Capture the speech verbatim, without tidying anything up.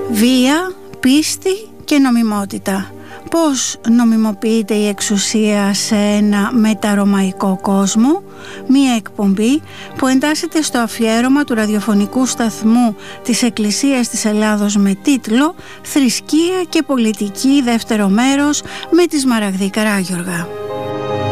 Βία, πίστη και νομιμότητα. Πώς νομιμοποιείται η εξουσία σε ένα μεταρωμαϊκό κόσμο? Μία εκπομπή που εντάσσεται στο αφιέρωμα του ραδιοφωνικού σταθμού της Εκκλησίας της Ελλάδος με τίτλο «Θρησκεία και πολιτική, δεύτερο μέρος» με τη Σμαραγδή Καράγιοργα.